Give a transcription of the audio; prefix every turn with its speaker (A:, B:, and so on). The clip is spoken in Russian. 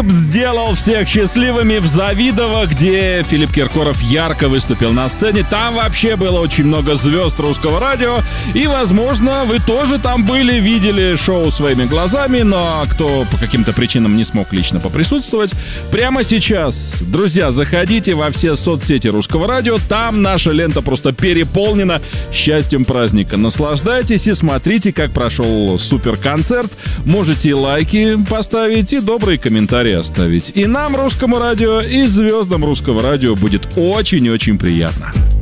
A: Клип сделал всех счастливыми в Завидово, где Филипп Киркоров ярко выступил на сцене. Там вообще было очень много звезд русского радио. И, возможно, вы тоже там были, видели шоу своими глазами. Но кто по каким-то причинам не смог лично поприсутствовать, прямо сейчас, друзья, заходите во все соцсети русского радио. Там наша лента просто переполнена счастьем праздника. Наслаждайтесь и смотрите, как прошел суперконцерт. Можете и лайки поставить, и добрые комментарии оставить. И нам, русскому радио, и звездам русского радио будет очень-очень приятно.